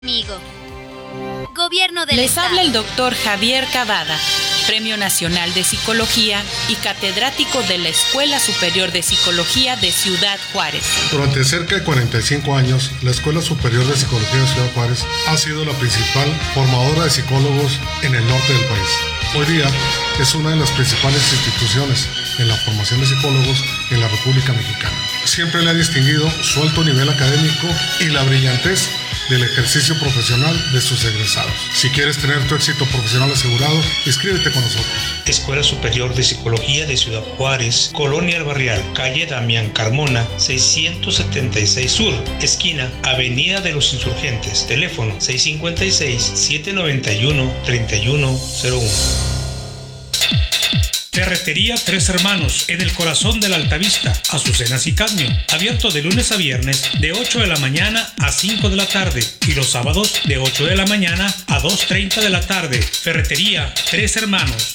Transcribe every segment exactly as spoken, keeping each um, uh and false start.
Amigo. Gobierno del Les Estado. habla el doctor Javier Cavada, Premio Nacional de Psicología y catedrático de la Escuela Superior de Psicología de Ciudad Juárez. Durante cerca de cuarenta y cinco años, la Escuela Superior de Psicología de Ciudad Juárez ha sido la principal formadora de psicólogos en el norte del país. Hoy día es una de las principales instituciones en la formación de psicólogos en la República Mexicana. Siempre le ha distinguido su alto nivel académico y la brillantez del ejercicio profesional de sus egresados. Si quieres tener tu éxito profesional asegurado, inscríbete con nosotros. Escuela Superior de Psicología de Ciudad Juárez, Colonia El Barrial, calle Damián Carmona, seiscientos setenta y seis Sur, esquina Avenida de los Insurgentes, teléfono seis cinco seis, siete nueve uno, tres uno cero uno. Ferretería Tres Hermanos, en el corazón de la Altavista, Azucenas y Cadmio, abierto de lunes a viernes de ocho de la mañana a cinco de la tarde y los sábados de ocho de la mañana a dos treinta de la tarde. Ferretería Tres Hermanos.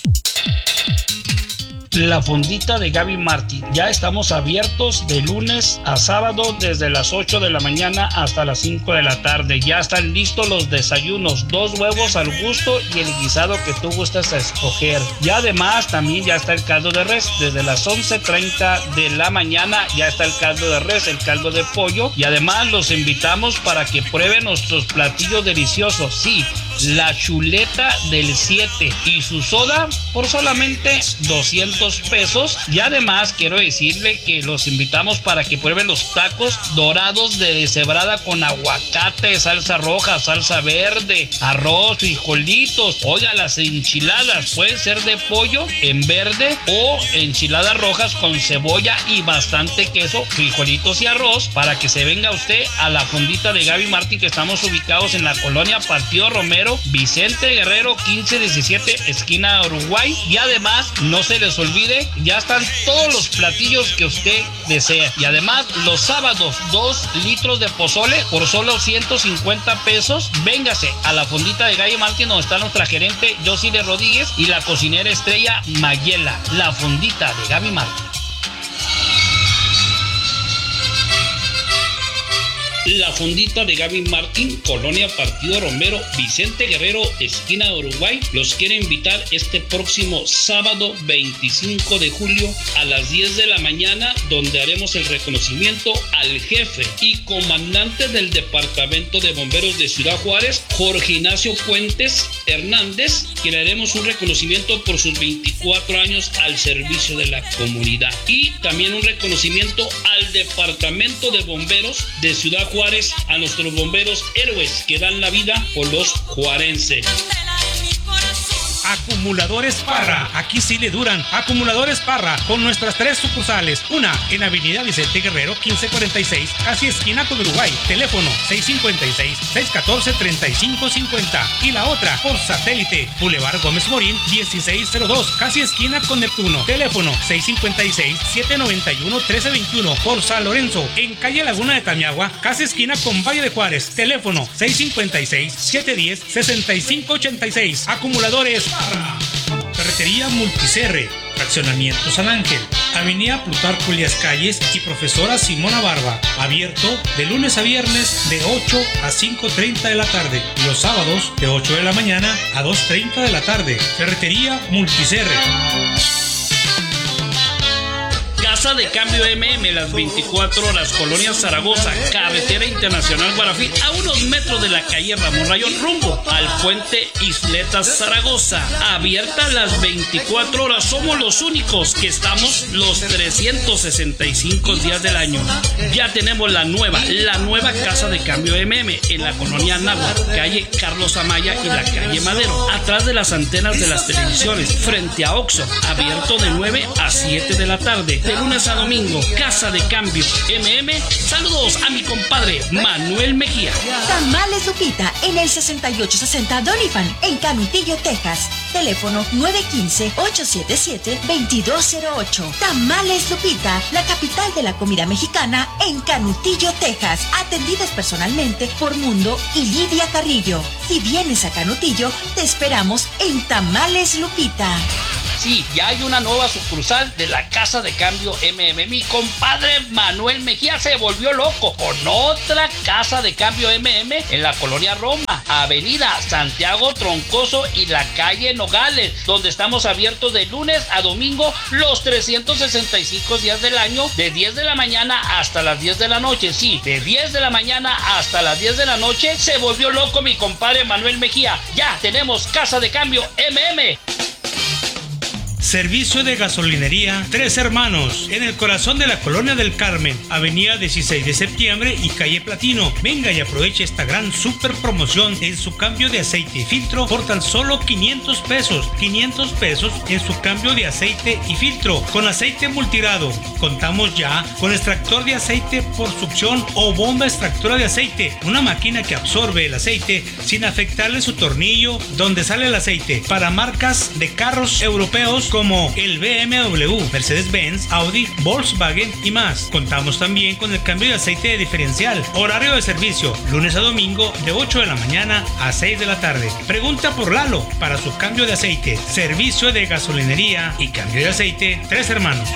La Fondita de Gaby Martín. Ya estamos abiertos de lunes a sábado desde las ocho de la mañana hasta las cinco de la tarde. Ya están listos los desayunos, dos huevos al gusto y el guisado que tú gustas a escoger. Y además también ya está el caldo de res. Desde las once treinta de la mañana ya está el caldo de res, el caldo de pollo. Y además los invitamos para que prueben nuestros platillos deliciosos. Sí, la chuleta del siete y su soda por solamente doscientos pesos. Y además quiero decirle que los invitamos para que prueben los tacos dorados de deshebrada con aguacate, salsa roja, salsa verde, arroz, frijolitos. Oiga, las enchiladas pueden ser de pollo en verde o enchiladas rojas con cebolla y bastante queso, frijolitos y arroz, para que se venga usted a la Fondita de Gaby Martín, que estamos ubicados en la colonia Partido Romero, Vicente Guerrero quince diecisiete, esquina Uruguay. Y además no se les olvide, ya están todos los platillos que usted desea. Y además los sábados dos litros de pozole por solo ciento cincuenta pesos. Véngase a la Fondita de Gaby Martín, donde está nuestra gerente Josile Rodríguez y la cocinera estrella Mayela. La Fondita de Gaby Martín. La Fondita de Gaby Martín, colonia Partido Romero, Vicente Guerrero, esquina de Uruguay, los quiere invitar este próximo sábado veinticinco de julio a las diez de la mañana, donde haremos el reconocimiento al jefe y comandante del Departamento de Bomberos de Ciudad Juárez, Jorge Ignacio Puentes Hernández, quien le haremos un reconocimiento por sus veinticuatro años al servicio de la comunidad. Y también un reconocimiento al Departamento de Bomberos de Ciudad Juárez, Juárez, a nuestros bomberos héroes que dan la vida por los juarenses. Acumuladores Parra, aquí sí le duran. Acumuladores Parra, con nuestras tres sucursales. Una en Avenida Vicente Guerrero quince cuarenta y seis, casi esquina con Uruguay. Teléfono seis cinco seis, seis uno cuatro, tres cinco cinco cero. Y la otra por satélite, Boulevard Gómez Morín dieciséis cero dos, casi esquina con Neptuno. Teléfono seis cinco seis, siete nueve uno, uno tres dos uno. Por San Lorenzo, en calle Laguna de Tamiagua, casi esquina con Valle de Juárez. Teléfono seis cinco seis, siete uno cero, seis cinco ocho seis. Acumuladores Ferretería Multicerre, Fraccionamiento San Ángel, Avenida Plutarco Elías Calles y Profesora Simona Barba, abierto de lunes a viernes de ocho a cinco treinta de la tarde y los sábados de ocho de la mañana a dos treinta de la tarde. Ferretería Multicerre. Casa de Cambio M M, las veinticuatro horas, Colonia Zaragoza, Carretera Internacional Guarafí, a unos metros de la calle Ramón Rayón, rumbo al puente Isletas Zaragoza. Abierta las veinticuatro horas, somos los únicos que estamos los trescientos sesenta y cinco días del año. Ya tenemos la nueva, la nueva Casa de Cambio M M en la colonia Náhuatl, calle Carlos Amaya y la calle Madero, atrás de las antenas de las televisiones, frente a Oxxo, abierto de nueve a siete de la tarde. De lunes a domingo, Casa de Cambio M M. Saludos a mi compadre Manuel Mejía. Tamales Lupita en el sesenta y ocho sesenta Doniphan en Canutillo, Texas. Teléfono nueve uno cinco, ocho siete siete, dos dos cero ocho. Tamales Lupita, la capital de la comida mexicana en Canutillo, Texas. Atendidas personalmente por Mundo y Lidia Carrillo. Si vienes a Canutillo, te esperamos en Tamales Lupita. Sí, ya hay una nueva sucursal de la Casa de Cambio M M. Mi compadre Manuel Mejía se volvió loco con otra Casa de Cambio M M en la Colonia Roma, Avenida Santiago Troncoso y la calle Nogales, donde estamos abiertos de lunes a domingo los trescientos sesenta y cinco días del año, de diez de la mañana hasta las diez de la noche. Sí, de diez de la mañana hasta las diez de la noche. Se volvió loco mi compadre Manuel Mejía. Ya tenemos Casa de Cambio M M. Servicio de gasolinería Tres Hermanos, en el corazón de la Colonia del Carmen, avenida dieciséis de septiembre y calle Platino. Venga y aproveche esta gran super promoción en su cambio de aceite y filtro por tan solo quinientos pesos. quinientos pesos en su cambio de aceite y filtro con aceite multirado. Contamos ya con extractor de aceite por succión o bomba extractora de aceite, una máquina que absorbe el aceite sin afectarle su tornillo donde sale el aceite, para marcas de carros europeos como el B M W, Mercedes-Benz, Audi, Volkswagen y más. Contamos también con el cambio de aceite de diferencial. Horario de servicio, lunes a domingo de ocho de la mañana a seis de la tarde. Pregunta por Lalo para su cambio de aceite. Servicio de gasolinería y cambio de aceite Tres Hermanos.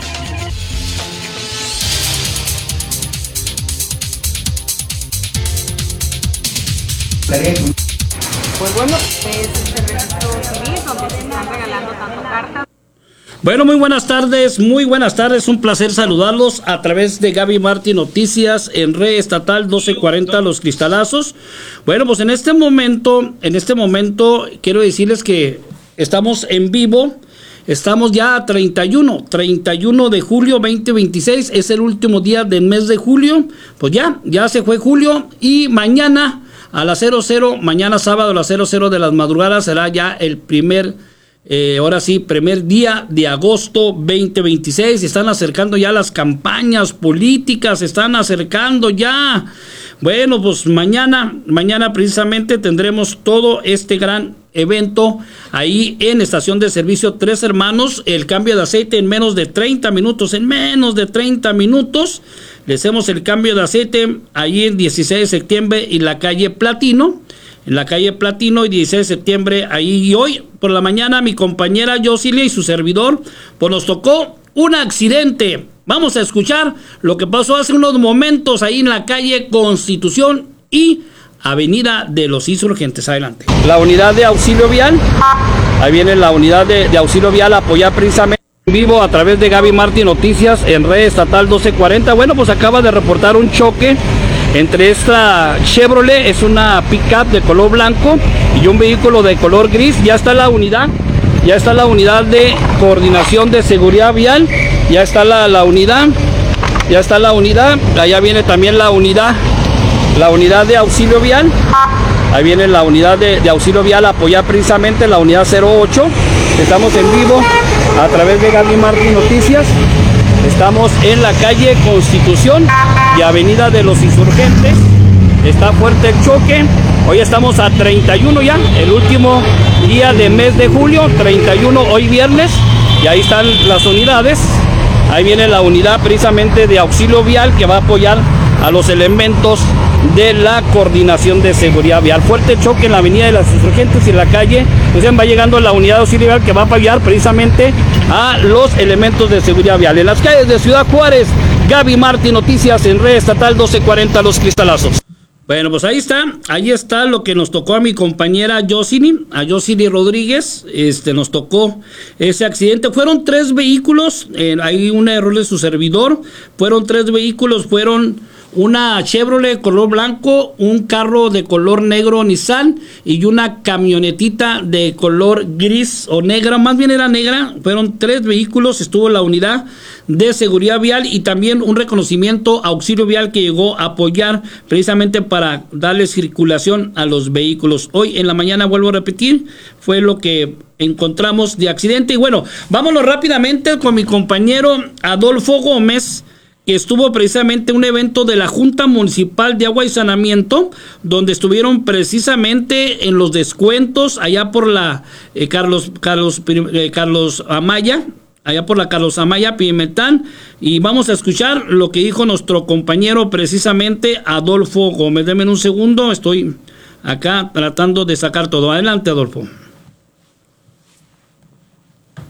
Pues bueno, es el registro civil donde se están regalando tanto cartas. Bueno, muy buenas tardes, muy buenas tardes, un placer saludarlos a través de Gaby Martí Noticias en Red Estatal doce cuarenta Los Cristalazos. Bueno, pues en este momento, en este momento quiero decirles que estamos en vivo. Estamos ya a treinta y uno de julio veinte veintiséis, es el último día del mes de julio. Pues ya, ya se fue julio y mañana a las cero cero, mañana sábado a las cero cero de las madrugadas será ya el primer, eh, ahora sí, primer día de agosto veinte veintiséis. Se están acercando ya las campañas políticas, se están acercando ya. Bueno, pues mañana, mañana precisamente tendremos todo este gran evento ahí en Estación de Servicio Tres Hermanos, el cambio de aceite en menos de treinta minutos, en menos de treinta minutos, le hacemos el cambio de aceite ahí en dieciséis de septiembre y la calle Platino, en la calle Platino y dieciséis de septiembre ahí. Y hoy por la mañana mi compañera Yosilia y su servidor, pues nos tocó un accidente. Vamos a escuchar lo que pasó hace unos momentos ahí en la calle Constitución y Avenida de los Insurgentes. Adelante. La unidad de auxilio vial, ahí viene la unidad de, de auxilio vial a apoyar precisamente en vivo a través de Gaby Martí Noticias en Red Estatal doce cuarenta. Bueno, pues acaba de reportar un choque entre esta Chevrolet, es una pick-up de color blanco, y un vehículo de color gris. Ya está la unidad, ya está la unidad de coordinación de seguridad vial, ya está la, la unidad, ya está la unidad, allá viene también la unidad, la unidad de auxilio vial, ahí viene la unidad de, de auxilio vial a apoyar precisamente la unidad cero ocho. Estamos en vivo a través de Gaby Martí Noticias. Estamos en la calle Constitución y Avenida de los Insurgentes. Está fuerte el choque. Hoy estamos a treinta y uno ya, el último día de mes de julio, treinta y uno, hoy viernes. Y ahí están las unidades. Ahí viene la unidad precisamente de auxilio vial que va a apoyar a los elementos de la coordinación de seguridad vial. Fuerte choque en la Avenida de las Insurgentes y en la calle. Pues va llegando la unidad de auxilio vial que va a apoyar precisamente a los elementos de seguridad vial. En las calles de Ciudad Juárez, Gaby Martí Noticias en Red Estatal doce cuarenta Los Cristalazos. Bueno, pues ahí está, ahí está lo que nos tocó a mi compañera Yosini, a Yosini Rodríguez, este, nos tocó ese accidente. Fueron tres vehículos, eh, hay un error de su servidor, fueron tres vehículos, fueron una Chevrolet color blanco, un carro de color negro Nissan y una camionetita de color gris o negra, más bien era negra. Fueron tres vehículos, estuvo la unidad de seguridad vial y también un reconocimiento auxilio vial que llegó a apoyar precisamente para darle circulación a los vehículos. Hoy en la mañana, vuelvo a repetir, fue lo que encontramos de accidente. Y bueno, vámonos rápidamente con mi compañero Adolfo Gómez, que estuvo precisamente en un evento de la Junta Municipal de Agua y Saneamiento, donde estuvieron precisamente en los descuentos allá por la eh, Carlos Carlos eh, Carlos Amaya, allá por la Carlos Amaya Pimentán, y vamos a escuchar lo que dijo nuestro compañero precisamente Adolfo Gómez. Denme un segundo, estoy acá tratando de sacar todo. Adelante, Adolfo.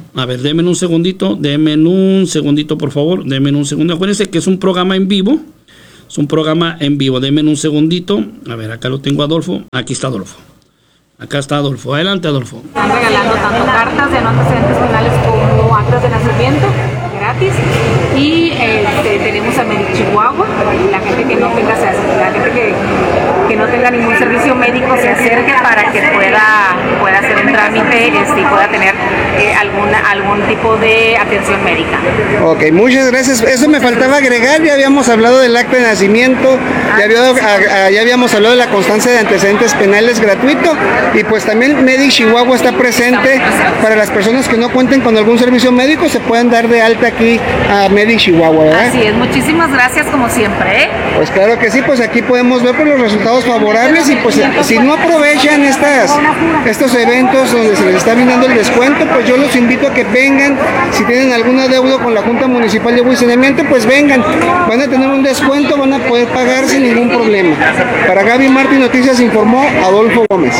A ver, denme un segundito, denme un segundito, por favor, denme un segundo. Acuérdense que es un programa en vivo. Es un programa en vivo. Denme un segundito. A ver, acá lo tengo, Adolfo. Aquí está Adolfo. Acá está Adolfo. Adelante, Adolfo. Están regalando tanto cartas de no antecedentes penales como actas de nacimiento gratis. Y este, tenemos a Medic Chihuahua. La gente que no tenga, la gente que, que no tenga ningún servicio médico se acerque para que pueda, pueda hacer un trámite este, y pueda tener eh, alguna, algún tipo de atención médica. Ok, muchas gracias. Eso me faltaba agregar. Ya habíamos hablado del acta de nacimiento, ya, había, a, a, ya habíamos hablado de la constancia de antecedentes penales gratuito, y pues también Medic Chihuahua está presente para las personas que no cuenten con algún servicio médico, se pueden dar de alta aquí a Medic Chihuahua, ¿verdad? Así es, muchísimas gracias como siempre, ¿eh? Pues claro que sí, pues aquí podemos ver por los resultados favorables, y pues si no aprovechan estas, estos eventos donde se les está brindando el descuento, pues yo los invito a que vengan. Si tienen alguna deuda con la Junta Municipal de Agua y Saneamiento, pues vengan, van a tener un descuento, van a poder pagar sin ningún problema. Para Gaby Martín Noticias informó Adolfo Gómez.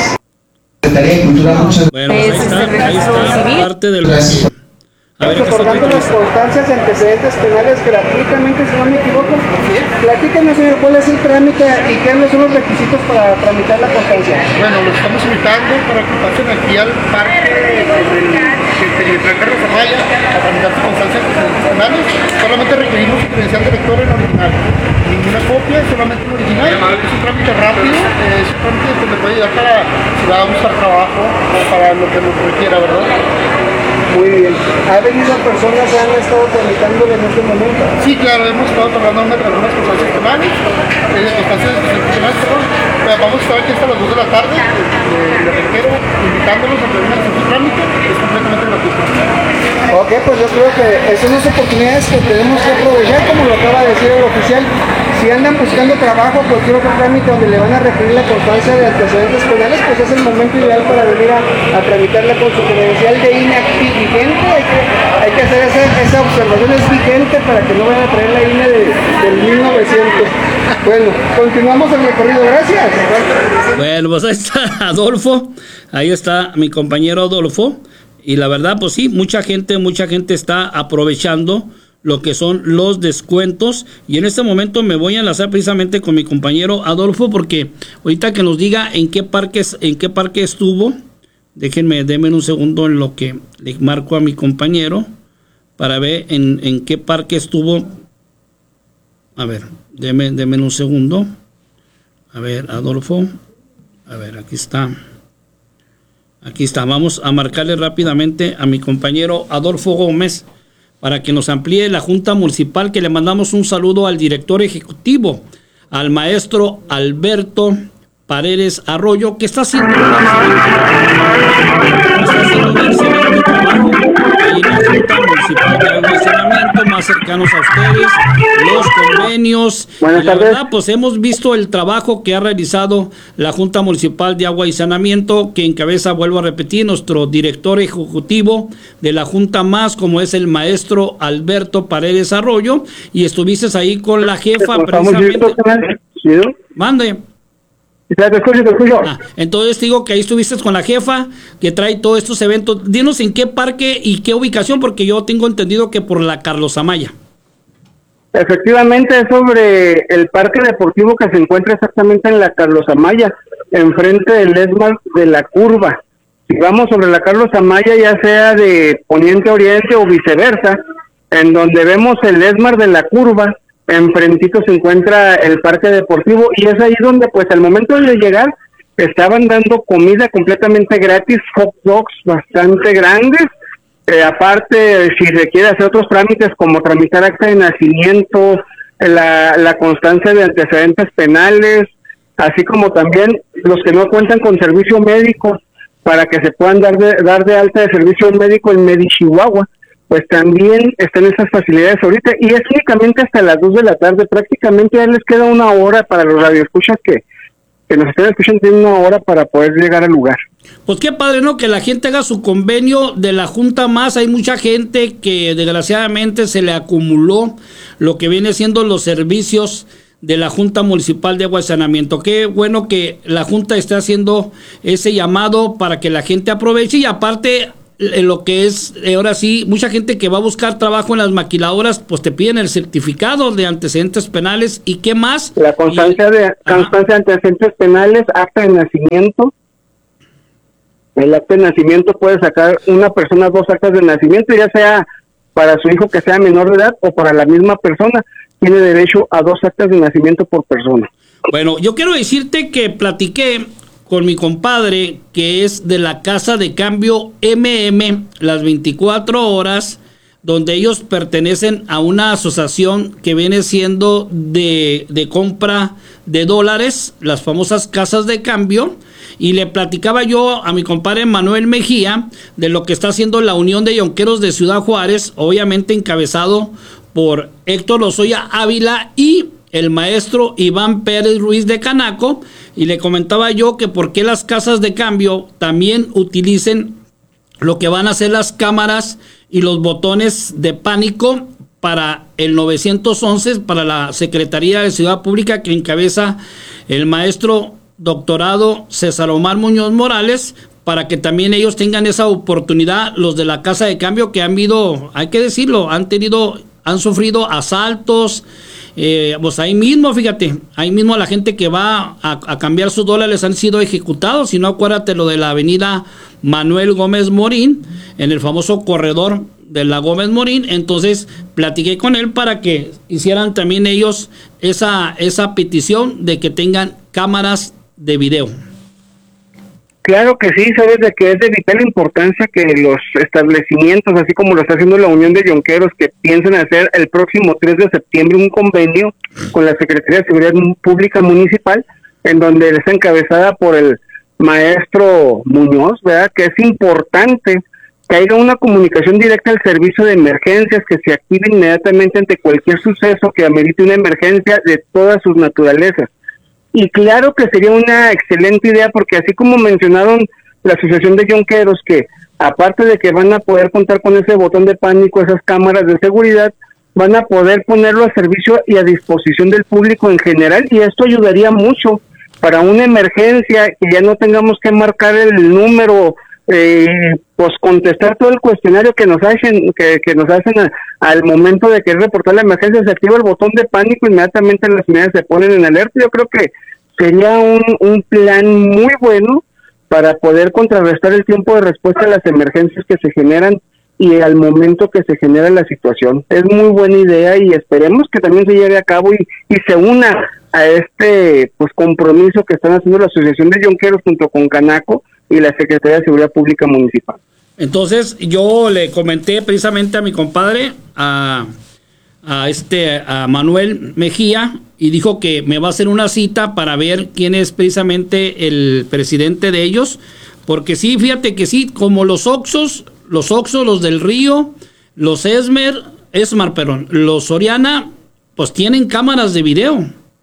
Bueno, ahí está, ahí está parte del... A ver, otorgando las constancias de antecedentes penales gratuitamente, si no me equivoco. Platícanos, señor, cuál es el trámite y qué son los requisitos para tramitar la constancia. Bueno, los estamos invitando para que pasen aquí al parque del Carlos Amaya a tramitar su constancia de antecedentes penales. Solamente requerimos su credencial de lector en original. Ninguna copia, solamente en original. Es un trámite rápido, es un trámite que le puede ayudar para si va a buscar trabajo o para lo que nos requiera, ¿verdad? Muy bien. ¿Ha venido personas que han estado tramitándolo en este momento? Sí, claro, hemos estado trabajando en algunas constancias penales, eh, constancias penales, perdón. Pero vamos a estar aquí hasta las dos de la tarde. Les eh, requiero invitándolos a que vengan a hacer su trámite, es completamente gratuito. Ok, pues yo creo que son las oportunidades que tenemos que aprovechar, como lo acaba de decir el oficial. Si andan buscando trabajo, cualquier otro trámite donde le van a requerir la constancia de antecedentes penales, pues es el momento ideal para venir a, a tramitarla con su credencial de I N E vigente. Hay que, hay que hacer esa, esa observación, es vigente para que no vayan a traer la I N E de, del mil novecientos. Bueno, continuamos el recorrido, gracias. Bueno, pues ahí está Adolfo, ahí está mi compañero Adolfo, y la verdad, pues sí, mucha gente, mucha gente está aprovechando lo que son los descuentos, y en este momento me voy a enlazar precisamente con mi compañero Adolfo, porque ahorita que nos diga en qué parques, en qué parque estuvo. Déjenme, denme un segundo en lo que le marco a mi compañero para ver en, en qué parque estuvo. A ver, denme, denme un segundo. A ver, Adolfo. A ver, aquí está. Aquí está. Vamos a marcarle rápidamente a mi compañero Adolfo Gómez para que nos amplíe la Junta Municipal, que le mandamos un saludo al director ejecutivo, al maestro Alberto Paredes Arroyo, que está haciendo, está haciendo un excelente trabajo ahí en la Junta Municipal de Agua y Saneamiento, más cercanos a ustedes, los convenios. Buenas y la tardes. verdad, pues hemos visto el trabajo que ha realizado la Junta Municipal de Agua y Saneamiento, que encabeza, vuelvo a repetir, nuestro director ejecutivo de la Junta más, como es el maestro Alberto Paredes Arroyo, y estuviste ahí con la jefa precisamente. Mande. Te escucho, te escucho. Ah, entonces digo que ahí estuviste con la jefa que trae todos estos eventos. Dinos en qué parque y qué ubicación, porque yo tengo entendido que por la Carlos Amaya. Efectivamente, es sobre el parque deportivo que se encuentra exactamente en la Carlos Amaya, enfrente del ESMAR de la Curva. Si vamos sobre la Carlos Amaya, ya sea de poniente a oriente o viceversa, en donde vemos el ESMAR de la Curva, enfrentito se encuentra el parque deportivo, y es ahí donde pues al momento de llegar estaban dando comida completamente gratis, hot dogs bastante grandes, eh, aparte si requiere hacer otros trámites como tramitar acta de nacimiento, la, la constancia de antecedentes penales, así como también los que no cuentan con servicio médico para que se puedan dar de, dar de alta de servicio médico en Medic Chihuahua, pues también están esas facilidades ahorita, y es únicamente hasta las dos de la tarde, prácticamente ya les queda una hora para los radioescuchas que, que nos estén escuchando, tienen una hora para poder llegar al lugar. Pues qué padre, ¿no? Que la gente haga su convenio de la Junta más. Hay mucha gente que desgraciadamente se le acumuló lo que viene siendo los servicios de la Junta Municipal de Agua y Saneamiento. Qué bueno que la Junta esté haciendo ese llamado para que la gente aproveche, y aparte eh, lo que es, eh, ahora sí, mucha gente que va a buscar trabajo en las maquiladoras, pues te piden el certificado de antecedentes penales y qué más. La constancia y, de constancia de antecedentes penales, acta de nacimiento. El acta de nacimiento puede sacar una persona dos actas de nacimiento, ya sea para su hijo que sea menor de edad o para la misma persona. Tiene derecho a dos actas de nacimiento por persona. Bueno, yo quiero decirte que platiqué con mi compadre, que es de la Casa de Cambio M M, las veinticuatro horas, donde ellos pertenecen a una asociación que viene siendo de, de compra de dólares, las famosas casas de cambio, y le platicaba yo a mi compadre Manuel Mejía de lo que está haciendo la Unión de Yonqueros de Ciudad Juárez, obviamente encabezado por Héctor Lozoya Ávila y el maestro Iván Pérez Ruiz de Canaco, y le comentaba yo que por qué las casas de cambio también utilicen lo que van a ser las cámaras y los botones de pánico para el nueve once, para la Secretaría de Ciudad Pública que encabeza el maestro doctorado César Omar Muñoz Morales, para que también ellos tengan esa oportunidad, los de la Casa de Cambio que han habido, hay que decirlo, han tenido, han sufrido asaltos. Eh, pues ahí mismo, fíjate, ahí mismo la gente que va a, a cambiar sus dólares han sido ejecutados. Si no, acuérdate lo de la avenida Manuel Gómez Morín, en el famoso corredor de la Gómez Morín. Entonces platiqué con él para que hicieran también ellos esa, esa petición de que tengan cámaras de video. Claro que sí, sabes de que es de vital importancia que los establecimientos, así como lo está haciendo la Unión de Yonqueros, que piensen hacer el próximo tres de septiembre un convenio con la Secretaría de Seguridad Pública Municipal, en donde está encabezada por el maestro Muñoz, ¿verdad? Que es importante que haya una comunicación directa al servicio de emergencias, que se active inmediatamente ante cualquier suceso que amerite una emergencia de todas sus naturalezas. Y claro que sería una excelente idea, porque así como mencionaron la Asociación de Yonqueros, que aparte de que van a poder contar con ese botón de pánico, esas cámaras de seguridad, van a poder ponerlo a servicio y a disposición del público en general, y esto ayudaría mucho para una emergencia, que ya no tengamos que marcar el número, eh, pues contestar todo el cuestionario que nos hacen, que, que nos hacen a, al momento de querer reportar la emergencia. Se activa el botón de pánico, inmediatamente las unidades se ponen en alerta. Yo creo que sería un, un plan muy bueno para poder contrarrestar el tiempo de respuesta a las emergencias que se generan y al momento que se genera la situación. Es muy buena idea y esperemos que también se lleve a cabo y, y se una a este pues compromiso que están haciendo la Asociación de Yonqueros junto con Canaco y la Secretaría de Seguridad Pública Municipal. Entonces yo le comenté precisamente a mi compadre, a, a este a Manuel Mejía, y dijo que me va a hacer una cita para ver quién es precisamente el presidente de ellos, porque sí, fíjate que sí, como los Oxxos, los Oxxos, los del Río, los Esmer, Esmar, perdón, los Soriana, pues tienen cámaras de video.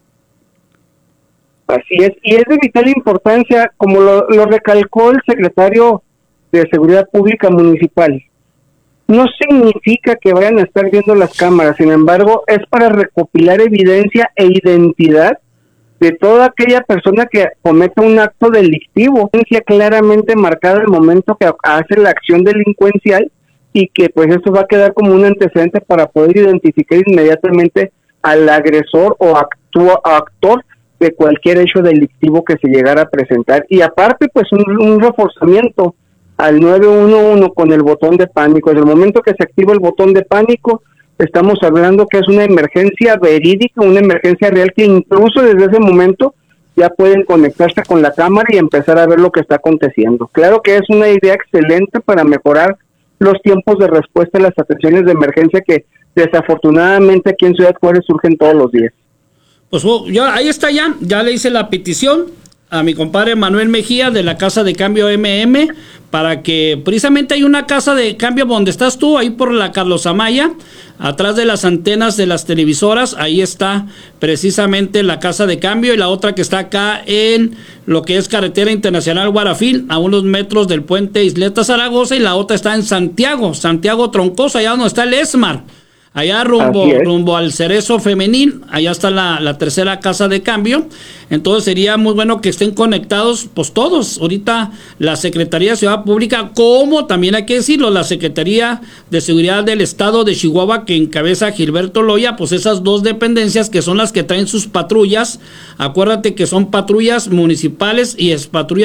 Así es, y es de vital importancia, como lo, lo recalcó el secretario de Seguridad Pública Municipal. No significa que vayan a estar viendo las cámaras, sin embargo, es para recopilar evidencia e identidad de toda aquella persona que cometa un acto delictivo, evidencia claramente marcada al momento que hace la acción delincuencial, y que pues eso va a quedar como un antecedente para poder identificar inmediatamente al agresor o actua, actor de cualquier hecho delictivo que se llegara a presentar. Y aparte pues un, un reforzamiento al nueve uno uno con el botón de pánico. Desde el momento que se activa el botón de pánico, estamos hablando que es una emergencia verídica, una emergencia real, que incluso desde ese momento ya pueden conectarse con la cámara y empezar a ver lo que está aconteciendo. Claro que es una idea excelente para mejorar los tiempos de respuesta a las atenciones de emergencia que desafortunadamente aquí en Ciudad Juárez surgen todos los días. Pues oh, ya, ahí está ya, ya le hice la petición a mi compadre Manuel Mejía de la Casa de Cambio M M, para que precisamente hay una casa de cambio donde estás tú, ahí por la Carlos Amaya, atrás de las antenas de las televisoras, ahí está precisamente la Casa de Cambio, y la otra que está acá en lo que es Carretera Internacional Guarafil, a unos metros del puente Isleta Zaragoza, y la otra está en Santiago, Santiago Troncoso, allá donde está el Esmar. allá rumbo, Así es. rumbo al Cerezo Femenil, allá está la, la tercera casa de cambio. Entonces sería muy bueno que estén conectados, pues todos, ahorita la Secretaría de Seguridad Pública, como también hay que decirlo, la Secretaría de Seguridad del Estado de Chihuahua, que encabeza Gilberto Loya, pues esas dos dependencias que son las que traen sus patrullas, acuérdate que son patrullas municipales y es patrullas